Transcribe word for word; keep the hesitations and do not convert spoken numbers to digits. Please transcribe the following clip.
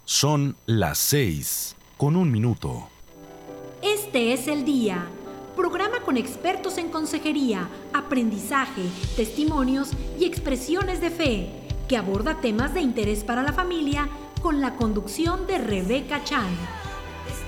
Son las seis, con un minuto. Este es el día. Programa con expertos en consejería, aprendizaje, testimonios y expresiones de fe, que aborda temas de interés para la familia con la conducción de Rebeca Chan.